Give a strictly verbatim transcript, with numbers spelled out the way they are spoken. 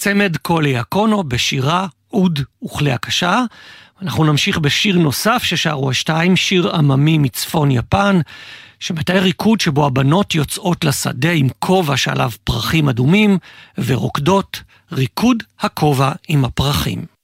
צמד קולי הקונו בשירה, אוד וכלי הקשה. אנחנו נמשיך בשיר נוסף ששרו השתיים, שיר עממי מצפון יפן, שמתאר ריקוד שבו הבנות יוצאות לשדה עם כובע שעליו פרחים אדומים, ורוקדות ריקוד הכובע עם הפרחים.